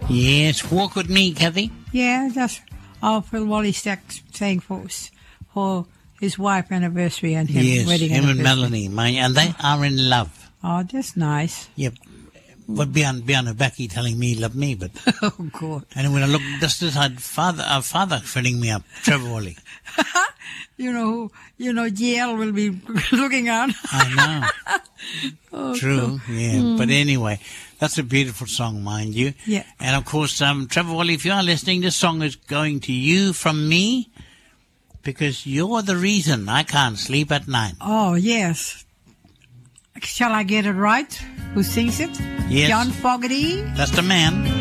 Yes, walk with me, Kathy. Yeah, that's Phil Wally Stack saying for his wife anniversary and him Yes, wedding him and anniversary. Melanie, and they are in love. Oh, that's nice. Yep. But behind her back, he telling me he loved me, but... Oh, God. And when I look just aside, our father filling me up, Trevor Wally. GL will be looking on. I know. Oh, True, cool. yeah. But anyway, that's a beautiful song, mind you. Yeah. And of course, Trevor Wally, if you are listening, this song is going to you from me because you're the reason I can't sleep at night. Oh, yes. Shall I get it right? Who sings it? Yes. John Fogerty. That's the man.